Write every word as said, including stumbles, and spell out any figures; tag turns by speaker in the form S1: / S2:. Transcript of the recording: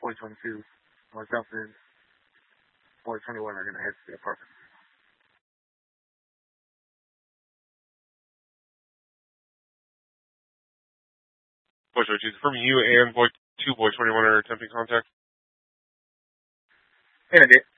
S1: boy twenty-two, myself and boy twenty-one are going to head to the apartment.
S2: Boy twenty-two, from you and boy two, boy twenty-one are attempting contact.
S1: And it